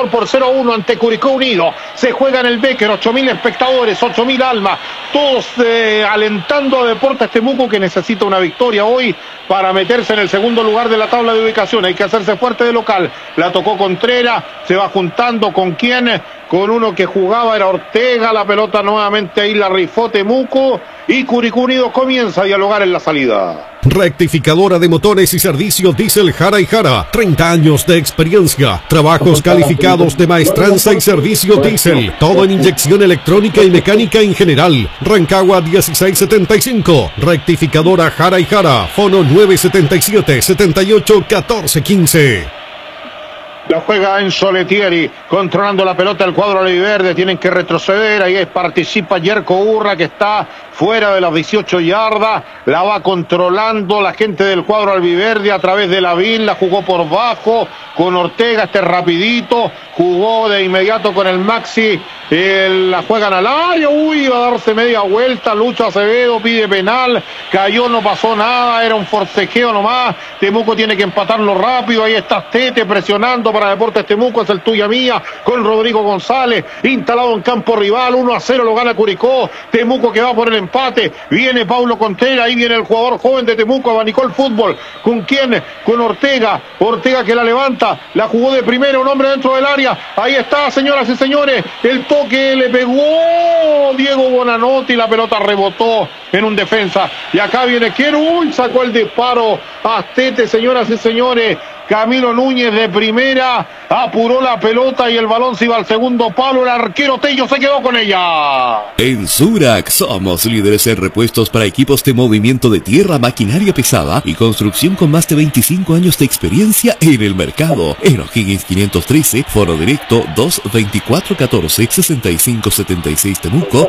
marcador por 0-1 ante Curicó Unido. Se juega en el Becker, 8.000 espectadores, 8.000 almas, todos alentando a Deportes Temuco, que necesita una victoria hoy para meterse en el segundo lugar de la tabla de ubicación. Hay que hacerse fuerte de local. La tocó Contreras, se va juntando con quién, con uno que jugaba, era Ortega, la pelota nuevamente ahí la rifó Temuco y Curicó Unido comienza a dialogar en la salida. Rectificadora de motores y servicio diésel Jara y Jara, 30 años de experiencia, trabajos calificados de maestranza y servicio diésel, todo en inyección electrónica y mecánica en general. Rancagua 1675, rectificadora Jara y Jara, fono 977 78 14 15. La juega Enzo Letieri, controlando la pelota del cuadro albiverde, tienen que retroceder, ahí participa Yerko Urra, que está fuera de las 18 yardas, la va controlando la gente del cuadro albiverde a través de Lavín, la jugó por bajo, con Ortega, rapidito, jugó de inmediato con el Maxi, la juegan al área, va a darse media vuelta, Lucho Acevedo pide penal, cayó, no pasó nada, era un forcejeo nomás, Temuco tiene que empatarlo rápido, ahí está Tete presionando para Deportes Temuco, es el tuya mía, con Rodrigo González, instalado en campo rival, 1-0 lo gana Curicó, Temuco que va por el empate, viene Paulo Contreras, ahí viene el jugador joven de Temuco, abanicó el fútbol, ¿con quién? Con Ortega, Ortega que la levanta, la jugó de primera, un hombre dentro del área, ahí está, señoras y señores, el toque le pegó Diego Bonanotti, la pelota rebotó en un defensa, y acá viene quién, sacó el disparo, Astete, señoras y señores, Camilo Núñez de primera, apuró la pelota y el balón se iba al segundo palo, el arquero Tello se quedó con ella. En Surac somos líderes en repuestos para equipos de movimiento de tierra, maquinaria pesada y construcción con más de 25 años de experiencia en el mercado. En O'Higgins 513, foro directo 224-14-6576 Temuco,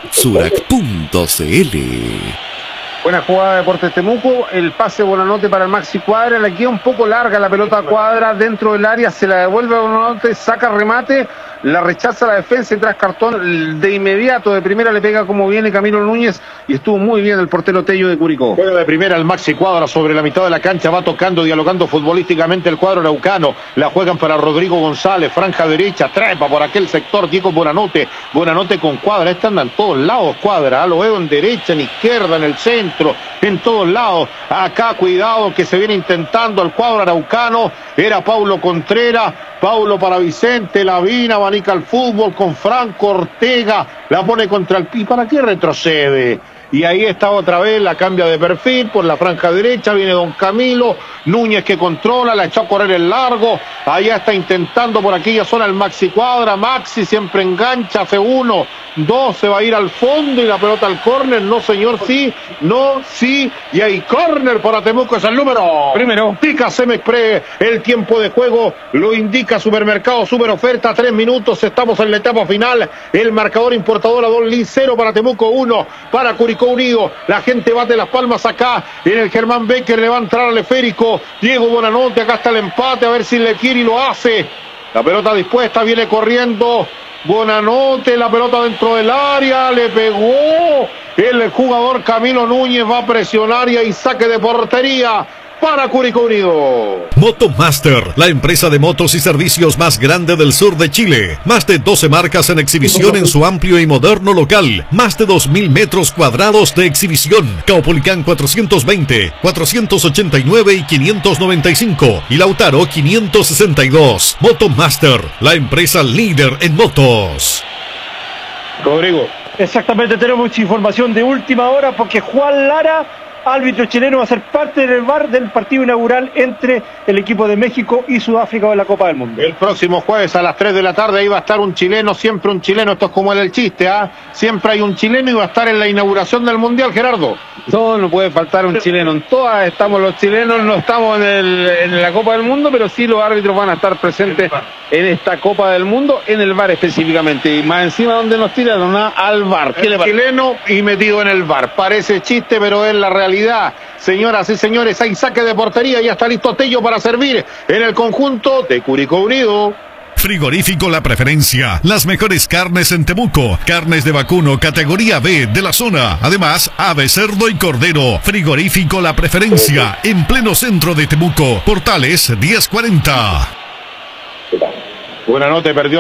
Surac.cl. Buena jugada de Deportes Temuco, el pase Bonanote para el Maxi Cuadra, le queda un poco larga la pelota Cuadra dentro del área, se la devuelve a Bonanote, saca remate, la rechaza la defensa y tras cartón de inmediato, de primera le pega como viene Camilo Núñez y estuvo muy bien el portero Tello de Curicó. Juega de primera el Maxi Cuadra sobre la mitad de la cancha, va tocando, dialogando futbolísticamente el cuadro araucano, la juegan para Rodrigo González, franja derecha, trepa por aquel sector Diego Bonanote, Bonanote con Cuadra, andan en todos lados Cuadra, lo veo en derecha, en izquierda, en el centro, en todos lados, acá cuidado que se viene intentando el cuadro araucano, era Paulo Contreras, Paulo para Vicente, Lavín, abanica el fútbol con Franco Ortega, la pone contra el pi, ¿para qué retrocede? Y ahí está otra vez, la cambia de perfil por la franja derecha, viene don Camilo, Núñez que controla, la echó a correr el largo, allá está intentando por aquella zona el Maxi Cuadra, Maxi siempre engancha, hace 1, 2, se va a ir al fondo y la pelota al córner, no señor, sí, no, sí, y hay córner para Temuco, es el número primero, indica Semexpre, el tiempo de juego lo indica Supermercado Super Oferta, 3 minutos, estamos en la etapa final, el marcador importador a Don Lee, 0 para Temuco, 1 para Curicó Unido, la gente bate las palmas acá, en el Germán Becker le va a entrar al esférico, Diego Bonanote, acá está el empate, a ver si le quiere y lo hace, la pelota dispuesta, viene corriendo Bonanote, la pelota dentro del área, le pegó, el jugador Camilo Núñez va a presionar y hay saque de portería para Curicó Unido. Motomaster, la empresa de motos y servicios más grande del sur de Chile. Más de 12 marcas en exhibición en su amplio y moderno local. Más de 2.000 metros cuadrados de exhibición. Caupolicán 420, 489 y 595. Y Lautaro 562. Motomaster, la empresa líder en motos. Rodrigo. Exactamente, tenemos información de última hora porque Juan Lara, árbitro chileno, va a ser parte del VAR del partido inaugural entre el equipo de México y Sudáfrica de la Copa del Mundo. El próximo jueves a las 3 de la tarde ahí va a estar un chileno, siempre un chileno, esto es como el chiste, siempre hay un chileno y va a estar en la inauguración del Mundial, Gerardo. Todo no puede faltar un chileno, en todas estamos los chilenos, no estamos en la Copa del Mundo, pero sí los árbitros van a estar presentes en esta Copa del Mundo, en el VAR específicamente, y más encima donde nos tiraron al VAR. ¿Qué le parece? Chileno y metido en el VAR, parece chiste pero es la realidad. Señoras y señores, hay saque de portería y ya está listo Tello para servir en el conjunto de Curicó Unido. Frigorífico La Preferencia, las mejores carnes en Temuco, carnes de vacuno categoría B de la zona, además ave, cerdo y cordero. Frigorífico La Preferencia, en pleno centro de Temuco, Portales 1040. Bonanote perdió